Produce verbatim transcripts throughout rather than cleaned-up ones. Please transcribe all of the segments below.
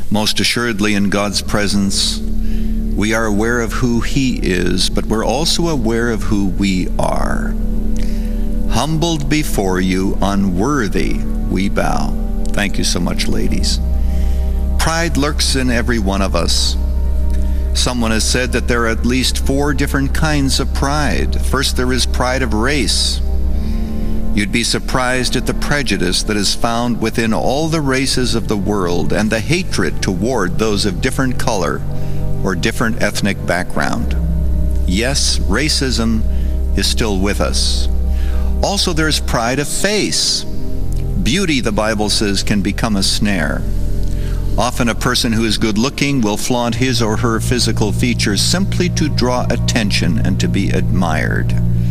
Most assuredly in God's presence, we are aware of who He is, but we're also aware of who we are. Humbled before you, unworthy, we bow. Thank you so much, ladies. Pride lurks in every one of us. Someone has said that there are at least four different kinds of pride. First, there is pride of race. You'd be surprised at the prejudice that is found within all the races of the world and the hatred toward those of different color or different ethnic background. Yes, racism is still with us. Also, there's pride of face. Beauty, the Bible says, can become a snare. Often a person who is good-looking will flaunt his or her physical features simply to draw attention and to be admired.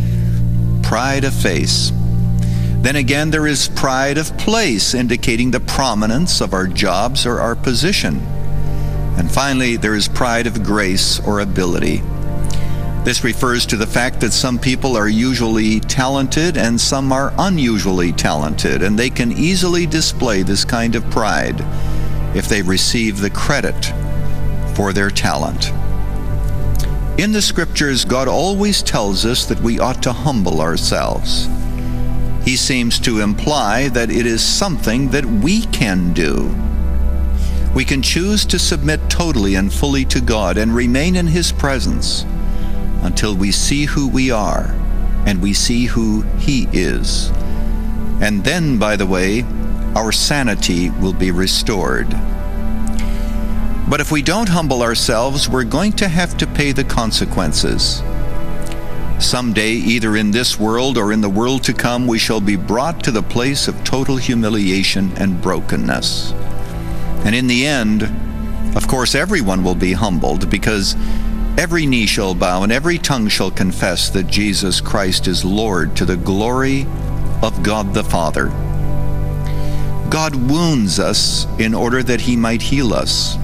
Pride of face. Then again, there is pride of place, indicating the prominence of our jobs or our position. And finally, there is pride of grace or ability. This refers to the fact that some people are usually talented and some are unusually talented, and they can easily display this kind of pride if they receive the credit for their talent. In the Scriptures, God always tells us that we ought to humble ourselves. He seems to imply that it is something that we can do. We can choose to submit totally and fully to God and remain in His presence until we see who we are and we see who He is. And then, by the way, our sanity will be restored. But if we don't humble ourselves, we're going to have to pay the consequences. Someday, either in this world or in the world to come, we shall be brought to the place of total humiliation and brokenness. And in the end, of course, everyone will be humbled, because every knee shall bow and every tongue shall confess that Jesus Christ is Lord, to the glory of God the Father. God wounds us in order that He might heal us.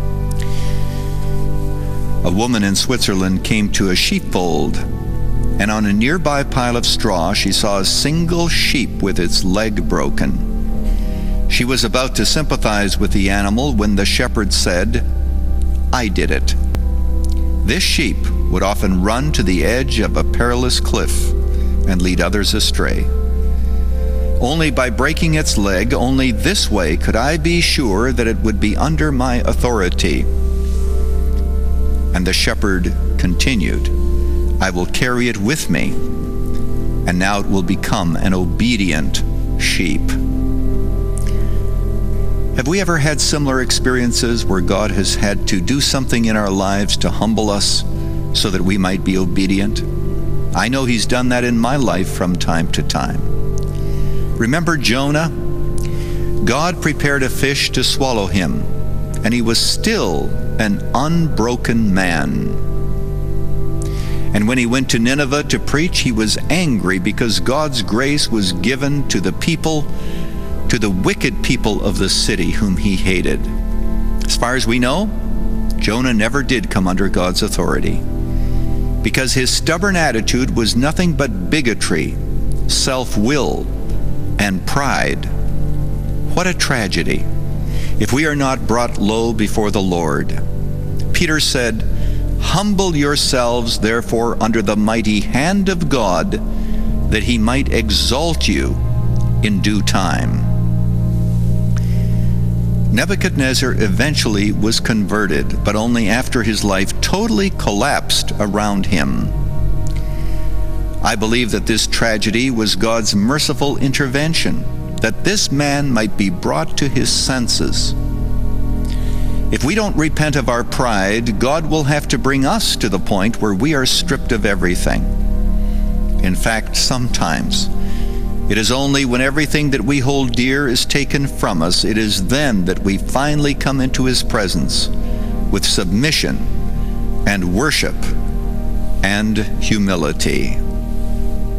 A woman in Switzerland came to a sheepfold, and on a nearby pile of straw she saw a single sheep with its leg broken. She was about to sympathize with the animal when the shepherd said, "I did it." This sheep would often run to the edge of a perilous cliff and lead others astray. Only by breaking its leg, only this way could I be sure that it would be under my authority. And the shepherd continued, "I will carry it with me, and now it will become an obedient sheep." Have we ever had similar experiences where God has had to do something in our lives to humble us so that we might be obedient? I know He's done that in my life from time to time. Remember Jonah? God prepared a fish to swallow him, and he was still an unbroken man. And when he went to Nineveh to preach, he was angry because God's grace was given to the people, to the wicked people of the city whom he hated. As far as we know, Jonah never did come under God's authority, because his stubborn attitude was nothing but bigotry, self-will, and pride. What a tragedy if we are not brought low before the Lord. Peter said, "Humble yourselves, therefore, under the mighty hand of God, that He might exalt you in due time." Nebuchadnezzar eventually was converted, but only after his life totally collapsed around him. I believe that this tragedy was God's merciful intervention, that this man might be brought to his senses. If we don't repent of our pride, God will have to bring us to the point where we are stripped of everything. In fact, sometimes it is only when everything that we hold dear is taken from us, it is then that we finally come into His presence with submission and worship and humility.